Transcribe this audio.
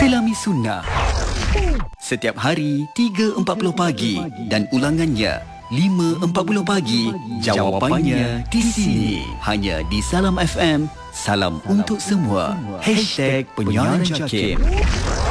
Selami Sunnah. Setiap hari 3.40 pagi dan ulangannya 5.40 pagi. Jawapannya di sini. Hanya di Salam FM. Salam untuk semua. #penyiaran JAKIM.